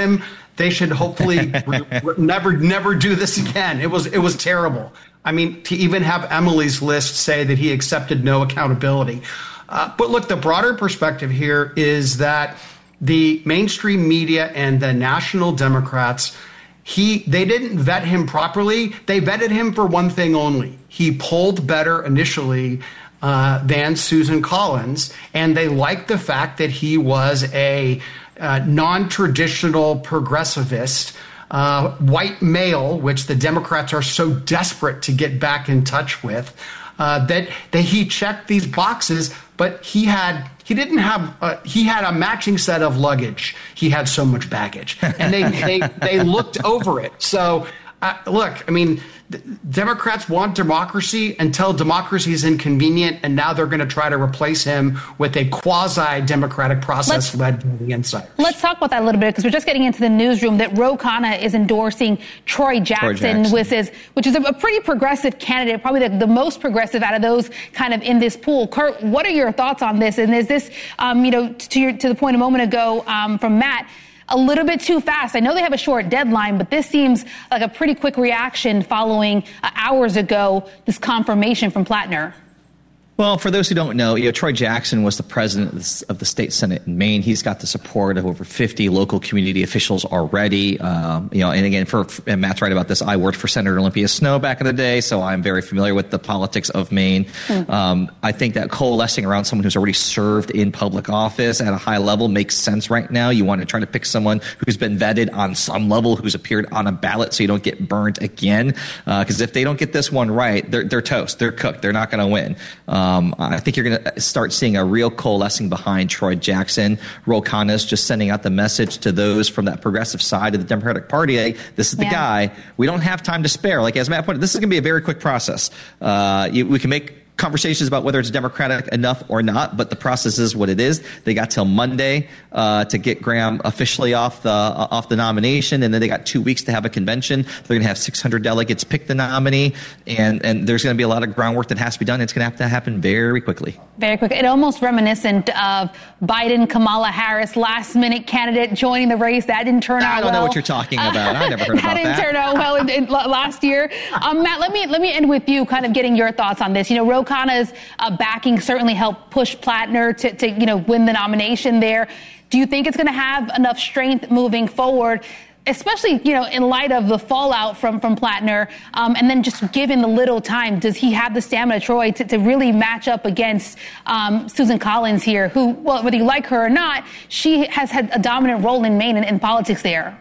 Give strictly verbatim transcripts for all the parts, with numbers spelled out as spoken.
him, they should hopefully re- re- never, never do this again. It was, it was terrible. I mean, to even have Emily's List say that he accepted no accountability. Uh, but look, the broader perspective here is that the mainstream media and the national Democrats, he they didn't vet him properly. They vetted him for one thing only. He polled better initially uh, than Susan Collins, and they liked the fact that he was a uh, non-traditional progressivist, uh, white male, which the Democrats are so desperate to get back in touch with, uh, that, that he checked these boxes, but he had he didn't have uh, he had a matching set of luggage. He had so much baggage, and they they, they looked over it. So uh, look, I mean, Democrats want democracy until democracy is inconvenient, and now they're going to try to replace him with a quasi-democratic process let's, led by the insiders. Let's talk about that a little bit, because we're just getting into the newsroom that Ro Khanna is endorsing Troy Jackson, Troy Jackson. Which is, which is a, a pretty progressive candidate, probably the, the most progressive out of those kind of in this pool. Kurt, what are your thoughts on this? And is this, um, you know, to, your, to the point a moment ago um, from Matt, a little bit too fast? I know they have a short deadline, but this seems like a pretty quick reaction following uh, hours ago, this confirmation from Plattner. Well, for those who don't know, you know, Troy Jackson was the president of the, of the state Senate in Maine. He's got the support of over fifty local community officials already. Um, you know, and again, for and Matt's right about this. I worked for Senator Olympia Snowe back in the day, so I'm very familiar with the politics of Maine. Mm. Um, I think that coalescing around someone who's already served in public office at a high level makes sense right now. You want to try to pick someone who's been vetted on some level, who's appeared on a ballot, so you don't get burnt again. Because uh, if they don't get this one right, they're, they're toast. They're cooked. They're not going to win. Um, Um, I think you're going to start seeing a real coalescing behind Troy Jackson. Ro Khanna is just sending out the message to those from that progressive side of the Democratic Party. Hey, this is the yeah. guy. We don't have time to spare. Like as Matt pointed, this is going to be a very quick process. Uh, you, we can make conversations about whether it's democratic enough or not, but the process is what it is. They got till Monday uh, to get Graham officially off the uh, off the nomination, and then they got two weeks to have a convention. They're going to have six hundred delegates pick the nominee, and and there's going to be a lot of groundwork that has to be done. It's going to have to happen very quickly. Very quick. It almost reminiscent of Biden, Kamala Harris, last minute candidate joining the race. That didn't turn out well. I don't know what you're talking about. Uh, I never heard about that. That didn't turn out well in, in, last year. Um, Matt, let me let me end with you, kind of getting your thoughts on this. You know, Ro Khanna's uh, backing certainly helped push Plattner to, to, you know, win the nomination there. Do you think it's going to have enough strength moving forward, especially, you know, in light of the fallout from, from Plattner, um, and then just given the little time, does he have the stamina, Troy, to, to really match up against um, Susan Collins here, who, well, whether you like her or not, she has had a dominant role in Maine and in politics there?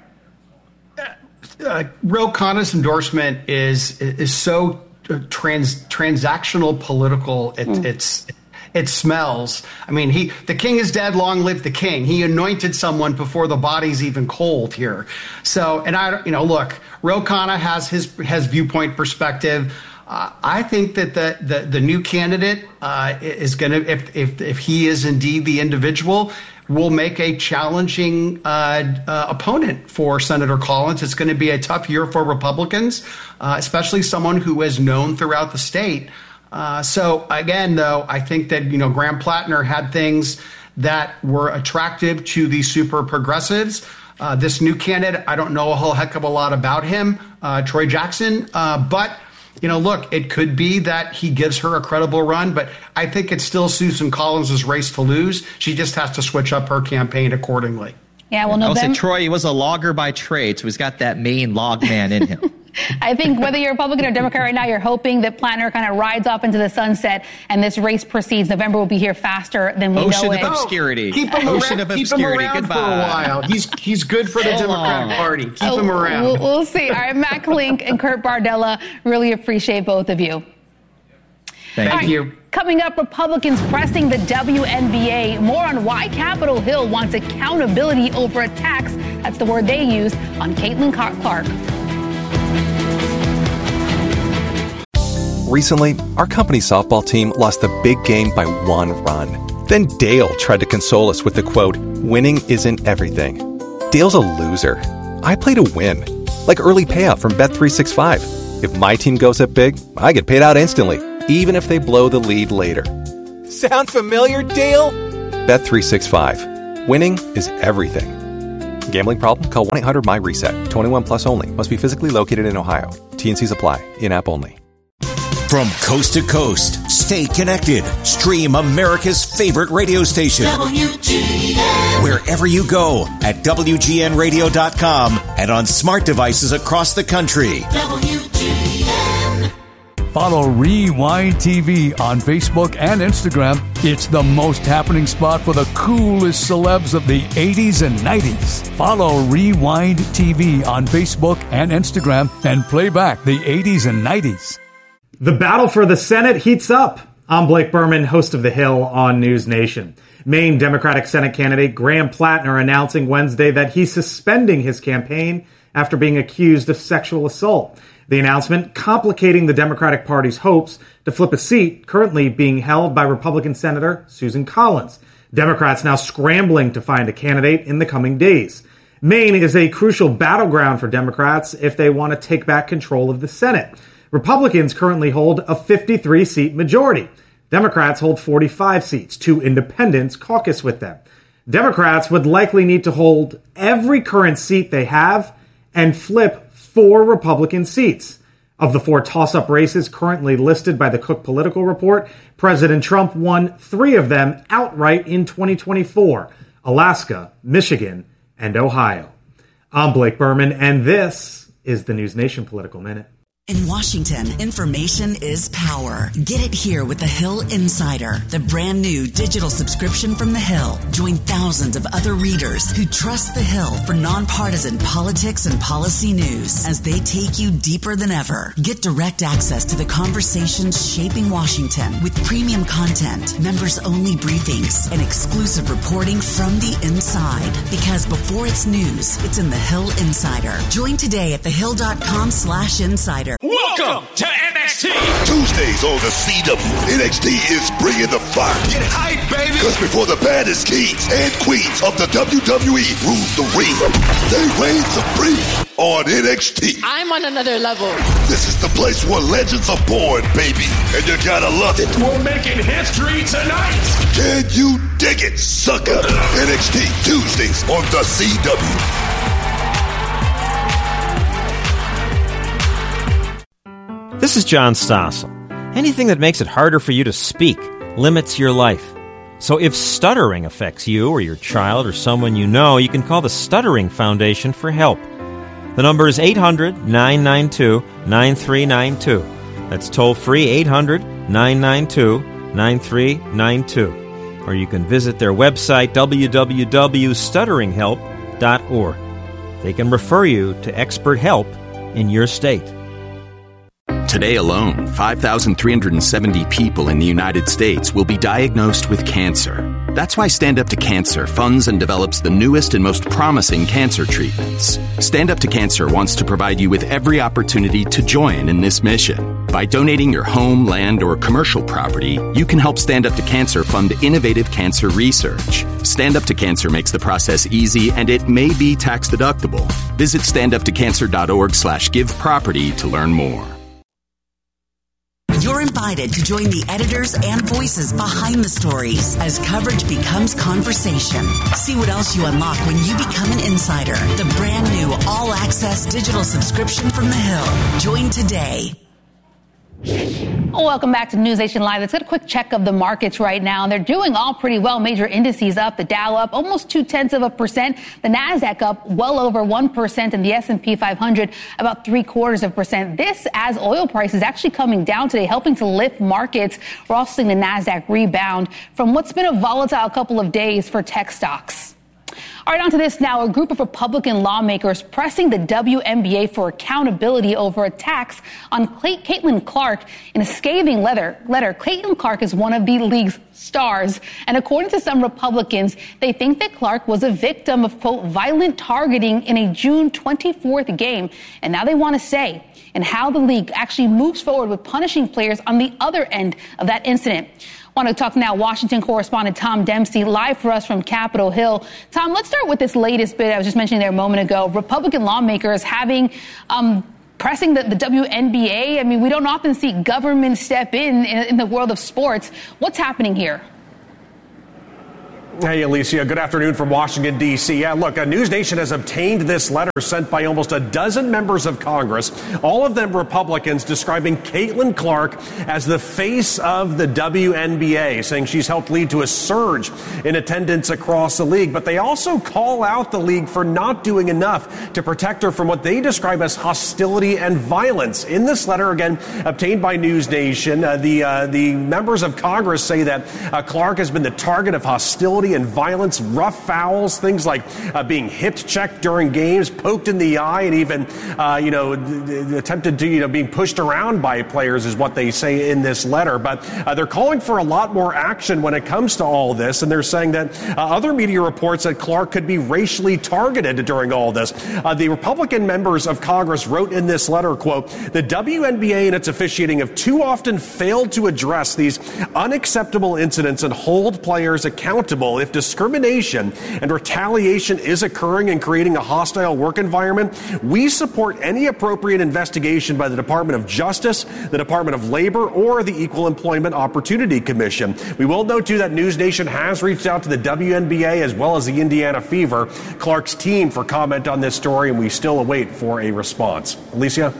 Uh, Ro Khanna's endorsement is is so trans transactional political. It, mm. It's it smells. I mean, he the king is dead. Long live the king. He anointed someone before the body's even cold here. So, and I, you know, look, Ro Khanna has his has viewpoint perspective. Uh, I think that the the, the new candidate uh, is going to, if if if he is indeed the individual, will make a challenging uh, uh, opponent for Senator Collins. It's going to be a tough year for Republicans, uh, especially someone who is known throughout the state. Uh, so again, though, I think that, you know, Graham Plattner had things that were attractive to the super progressives. Uh, this new candidate, I don't know a whole heck of a lot about him, uh, Troy Jackson, uh, but you know, look, it could be that he gives her a credible run, but I think it's still Susan Collins' race to lose. She just has to switch up her campaign accordingly. Yeah, well, no, I would say Troy was a logger by trade, so he's got that Maine log man in him. I think whether you're Republican or Democrat right now, you're hoping that Plattner kind of rides off into the sunset and this race proceeds. November will be here faster than we Ocean know it. Ocean of obscurity. Oh, keep him Ocean around, of keep obscurity. Him around Goodbye. For a while. He's he's good for the so Democratic long. Party. Keep oh, him around. We'll, we'll see. All right, Matt Klink and Kurt Bardella, really appreciate both of you. Thank right, you. Coming up, Republicans pressing the W N B A. More on why Capitol Hill wants accountability over attacks. That's the word they use on Caitlin Clark. Recently, our company's softball team lost the big game by one run. Then Dale tried to console us with the quote, "Winning isn't everything." Dale's a loser. I play to win. Like early payout from Bet three sixty-five. If my team goes up big, I get paid out instantly, even if they blow the lead later. Sound familiar, Dale? Bet three sixty-five. Winning is everything. Gambling problem? Call one eight hundred my reset. twenty-one plus only. Must be physically located in Ohio. T N Cs apply. In-app only. From coast to coast, stay connected. Stream America's favorite radio station. W G N. Wherever you go at W G N radio dot com and on smart devices across the country. W G N. Follow Rewind T V on Facebook and Instagram. It's the most happening spot for the coolest celebs of the eighties and nineties. Follow Rewind T V on Facebook and Instagram and play back the eighties and nineties. The battle for the Senate heats up. I'm Blake Berman, host of The Hill on News Nation. Maine Democratic Senate candidate Graham Plattner announcing Wednesday that he's suspending his campaign after being accused of sexual assault. The announcement complicating the Democratic Party's hopes to flip a seat currently being held by Republican Senator Susan Collins. Democrats now scrambling to find a candidate in the coming days. Maine is a crucial battleground for Democrats if they want to take back control of the Senate. Republicans currently hold a fifty-three seat majority. Democrats hold forty-five seats. Two independents caucus with them. Democrats would likely need to hold every current seat they have and flip four Republican seats. Of the four toss-up races currently listed by the Cook Political Report, President Trump won three of them outright in twenty twenty-four: Alaska, Michigan, and Ohio. I'm Blake Berman, and this is the News Nation Political Minute. In Washington, information is power. Get it here with The Hill Insider, the brand new digital subscription from The Hill. Join thousands of other readers who trust The Hill for nonpartisan politics and policy news as they take you deeper than ever. Get direct access to the conversations shaping Washington with premium content, members-only briefings, and exclusive reporting from the inside. Because before it's news, it's in The Hill Insider. Join today at thehill.com slash insider. Welcome to N X T! Tuesdays on the C W, N X T is bringing the fire. Get hype, baby! Because before the baddest kings and queens of the W W E rule the ring, they reign supreme on N X T. I'm on another level. This is the place where legends are born, baby, and you gotta love it. We're making history tonight! Can you dig it, sucker? N X T, Tuesdays on the C W. This is John Stossel. Anything that makes it harder for you to speak limits your life. So if stuttering affects you or your child or someone you know, you can call the Stuttering Foundation for help. The number is eight hundred, nine nine two, nine three nine two. That's toll-free eight hundred, nine nine two, nine three nine two. Or you can visit their website, w w w dot stuttering help dot org. They can refer you to expert help in your state. Today alone, five thousand three hundred seventy people in the United States will be diagnosed with cancer. That's why Stand Up to Cancer funds and develops the newest and most promising cancer treatments. Stand Up to Cancer wants to provide you with every opportunity to join in this mission. By donating your home, land, or commercial property, you can help Stand Up to Cancer fund innovative cancer research. Stand Up to Cancer makes the process easy, and it may be tax deductible. Visit stand up to cancer dot org slash give property to learn more. You're invited to join the editors and voices behind the stories as coverage becomes conversation. See what else you unlock when you become an insider. The brand new all-access digital subscription from The Hill. Join today. Welcome back to News Nation Live. Let's get a quick check of the markets right now. And they're doing all pretty well. Major indices up. The Dow up almost two-tenths of a percent. The NASDAQ up well over one percent. And the S and P five hundred about three-quarters of a percent. This as oil prices actually coming down today, helping to lift markets. We're also seeing the NASDAQ rebound from what's been a volatile couple of days for tech stocks. All right, on to this now. A group of Republican lawmakers pressing the W N B A for accountability over attacks on Clay- Caitlin Clark in a scathing letter. letter. Caitlin Clark is one of the league's stars. And according to some Republicans, they think that Clark was a victim of, quote, violent targeting in a June twenty-fourth game. And now they want to say and how the league actually moves forward with punishing players on the other end of that incident. I want to talk now. Washington correspondent Tom Dempsey live for us from Capitol Hill. Tom, let's start with this latest bit I was just mentioning there a moment ago. Republican lawmakers having um, pressing the, the W N B A. I mean, we don't often see government step in, in in the world of sports. What's happening here? Hey, Alicia. Good afternoon from Washington, D C. Yeah, look, a News Nation has obtained this letter sent by almost a dozen members of Congress, all of them Republicans, describing Caitlin Clark as the face of the W N B A, saying she's helped lead to a surge in attendance across the league. But they also call out the league for not doing enough to protect her from what they describe as hostility and violence. In this letter, again, obtained by News Nation, uh, the, uh, the members of Congress say that uh, Clark has been the target of hostility and violence, rough fouls, things like uh, being hip checked during games, poked in the eye, and even, uh, you know, th- th- attempted to, you know, being pushed around by players is what they say in this letter. But uh, they're calling for a lot more action when it comes to all this, and they're saying that uh, other media reports that Clark could be racially targeted during all this. Uh, the Republican members of Congress wrote in this letter, quote, "The W N B A and its officiating have too often failed to address these unacceptable incidents and hold players accountable. If discrimination and retaliation is occurring and creating a hostile work environment, we support any appropriate investigation by the Department of Justice, the Department of Labor, or the Equal Employment Opportunity Commission." We will note, too, that News Nation has reached out to the W N B A as well as the Indiana Fever, Clark's team, for comment on this story, and we still await for a response. Alicia?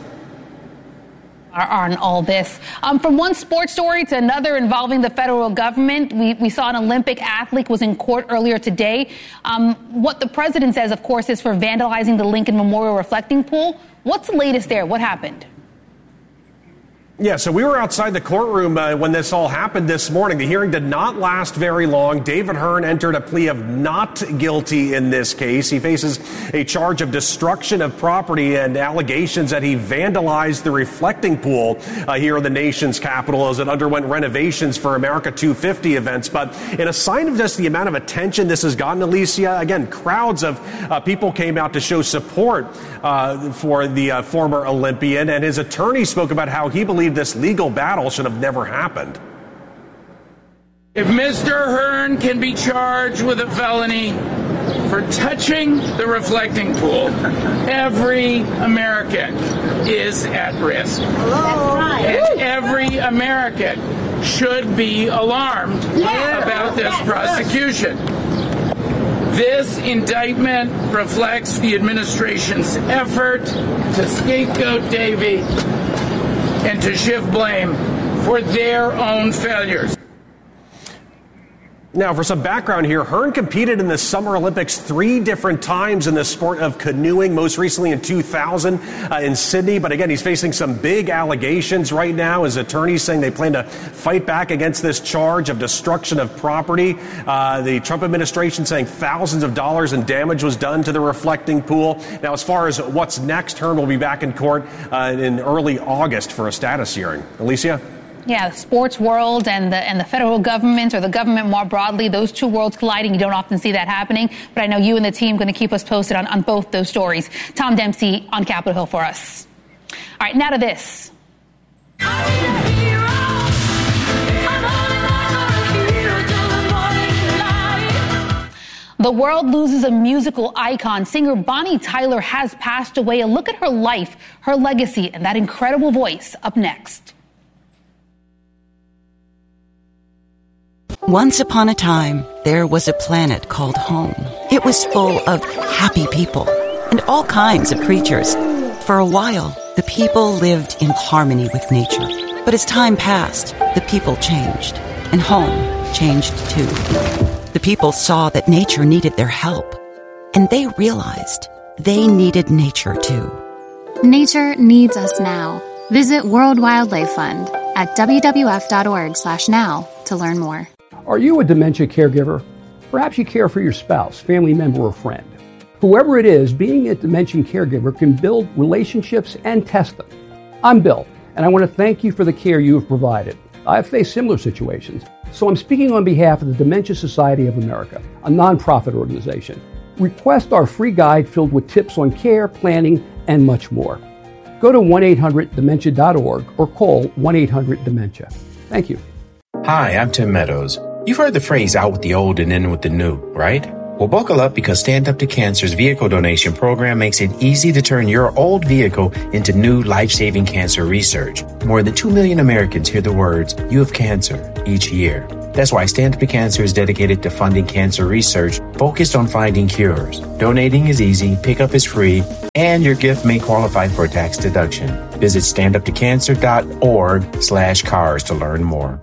On all this. Um, from one sports story to another involving the federal government, we, we saw an Olympic athlete was in court earlier today. Um, what the president says, of course, is for vandalizing the Lincoln Memorial reflecting pool. What's the latest there? What happened? Yeah, so we were outside the courtroom uh, when this all happened this morning. The hearing did not last very long. David Hearn entered a plea of not guilty in this case. He faces a charge of destruction of property and allegations that he vandalized the reflecting pool uh, here in the nation's capital as it underwent renovations for America two fifty events. But in a sign of just the amount of attention this has gotten, Alicia, again, crowds of uh, people came out to show support uh, for the uh, former Olympian, and his attorney spoke about how he believes this legal battle should have never happened. If Mister Hearn can be charged with a felony for touching the reflecting pool, every American is at risk. Hello. And every American should be alarmed yeah. about this prosecution. This indictment reflects the administration's effort to scapegoat Davey and to shift blame for their own failures. Now, for some background here, Hearn competed in the Summer Olympics three different times in the sport of canoeing, most recently in two thousand uh, in Sydney. But again, he's facing some big allegations right now. His attorneys saying they plan to fight back against this charge of destruction of property. Uh, the Trump administration saying thousands of dollars in damage was done to the reflecting pool. Now, as far as what's next, Hearn will be back in court uh, in early August for a status hearing. Alicia? Yeah, the sports world and the and the federal government, or the government more broadly, those two worlds colliding. You don't often see that happening, but I know you and the team are going to keep us posted on, on both those stories. Tom Dempsey on Capitol Hill for us. All right, now to this. The world loses a musical icon. Singer Bonnie Tyler has passed away. A look at her life, her legacy, and that incredible voice up next. Once upon a time, there was a planet called home. It was full of happy people and all kinds of creatures. For a while, the people lived in harmony with nature. But as time passed, the people changed, and home changed too. The people saw that nature needed their help, and they realized they needed nature too. Nature needs us now. Visit World Wildlife Fund at W W F dot org slash now to learn more. Are you a dementia caregiver? Perhaps you care for your spouse, family member, or friend. Whoever it is, being a dementia caregiver can build relationships and test them. I'm Bill, and I want to thank you for the care you have provided. I've faced similar situations, so I'm speaking on behalf of the Dementia Society of America, a nonprofit organization. Request our free guide filled with tips on care, planning, and much more. Go to one eight hundred dementia dot org or call one eight hundred dementia. Thank you. Hi, I'm Tim Meadows. You've heard the phrase out with the old and in with the new, right? Well, buckle up because Stand Up to Cancer's vehicle donation program makes it easy to turn your old vehicle into new life-saving cancer research. More than two million Americans hear the words, "You have cancer," each year. That's why Stand Up to Cancer is dedicated to funding cancer research focused on finding cures. Donating is easy, pickup is free, and your gift may qualify for a tax deduction. Visit standuptocancer.org slash cars to learn more.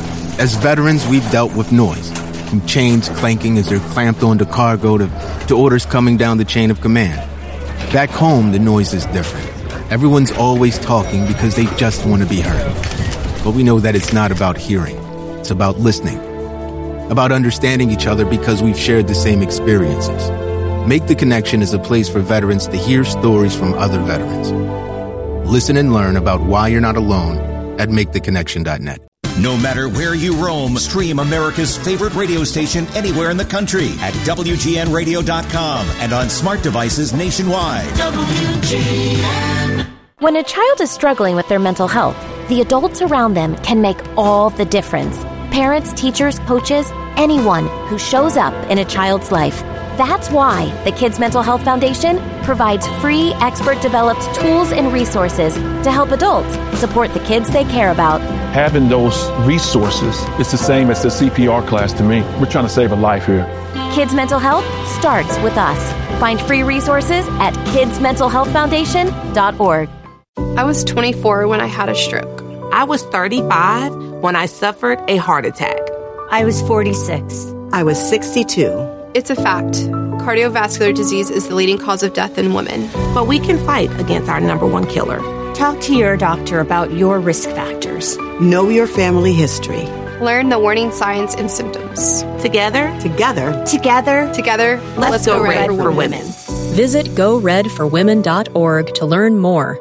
As veterans, we've dealt with noise. From chains clanking as they're clamped onto cargo to, to orders coming down the chain of command. Back home, the noise is different. Everyone's always talking because they just want to be heard. But we know that it's not about hearing. It's about listening. About understanding each other because we've shared the same experiences. Make the Connection is a place for veterans to hear stories from other veterans. Listen and learn about why you're not alone at make the connection dot net. No matter where you roam, stream America's favorite radio station anywhere in the country at W G N radio dot com and on smart devices nationwide. W G N. When a child is struggling with their mental health, the adults around them can make all the difference. Parents, teachers, coaches, anyone who shows up in a child's life. That's why the Kids Mental Health Foundation provides free, expert-developed tools and resources to help adults support the kids they care about. Having those resources is the same as the C P R class to me. We're trying to save a life here. Kids Mental Health starts with us. Find free resources at kids mental health foundation dot org. I was twenty-four when I had a stroke. I was thirty-five when I suffered a heart attack. I was forty-six. I was sixty-two. It's a fact. Cardiovascular disease is the leading cause of death in women. But we can fight against our number one killer. Talk to your doctor about your risk factors. Know your family history. Learn the warning signs and symptoms. Together, together, together, together, let's, let's go, go red, red for women. women. Visit go red for women dot org to learn more.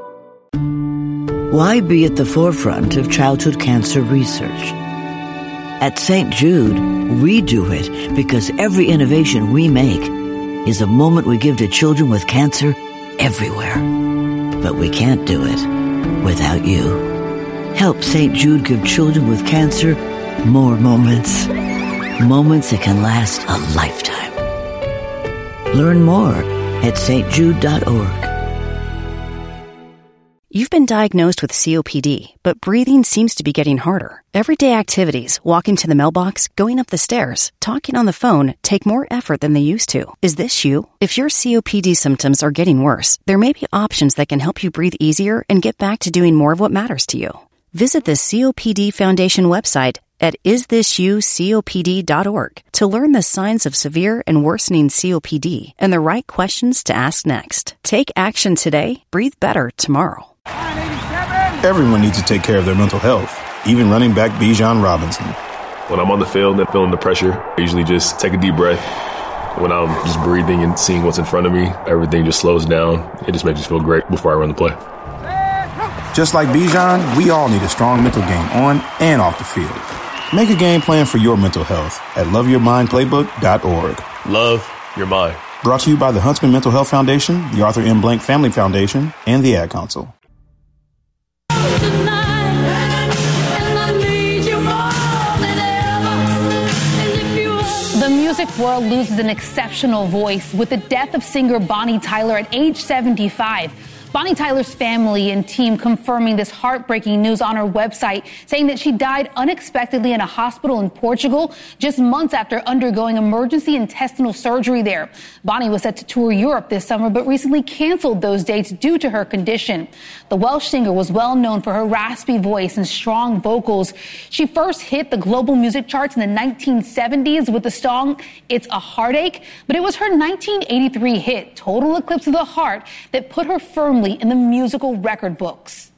Why be at the forefront of childhood cancer research? At Saint Jude, we do it because every innovation we make is a moment we give to children with cancer everywhere. But we can't do it without you. Help Saint Jude give children with cancer more moments. Moments that can last a lifetime. Learn more at S T jude dot org. You've been diagnosed with C O P D, but breathing seems to be getting harder. Everyday activities, walking to the mailbox, going up the stairs, talking on the phone, take more effort than they used to. Is this you? If your C O P D symptoms are getting worse, there may be options that can help you breathe easier and get back to doing more of what matters to you. Visit the C O P D Foundation website at is this you C O P D dot org to learn the signs of severe and worsening C O P D and the right questions to ask next. Take action today. Breathe better tomorrow. Everyone needs to take care of their mental health, even running back Bijan Robinson. When I'm on the field and feeling the pressure, I usually just take a deep breath. When I'm just breathing and seeing what's in front of me, everything just slows down. It just makes me feel great before I run the play. Just like Bijan, we all need a strong mental game on and off the field. Make a game plan for your mental health at love your mind playbook dot org. Love your mind. Brought to you by the Huntsman Mental Health Foundation, the Arthur M. Blank Family Foundation, and the Ad Council. The music world loses an exceptional voice with the death of singer Bonnie Tyler at age seventy-five. Bonnie Tyler's family and team confirming this heartbreaking news on her website, saying that she died unexpectedly in a hospital in Portugal just months after undergoing emergency intestinal surgery there. Bonnie was set to tour Europe this summer, but recently canceled those dates due to her condition. The Welsh singer was well known for her raspy voice and strong vocals. She first hit the global music charts in the nineteen seventies with the song It's a Heartache, but it was her nineteen eighty-three hit, Total Eclipse of the Heart, that put her firmly in the musical record books.